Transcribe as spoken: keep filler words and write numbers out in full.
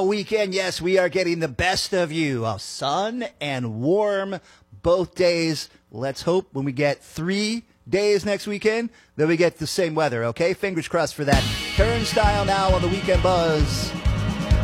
Style weekend. Yes, we are getting the best of you. Oh, sun and warm both days. Let's hope when we get three days next weekend that we get the same weather, okay? Fingers crossed for that. Turnstile now on the Weekend Buzz.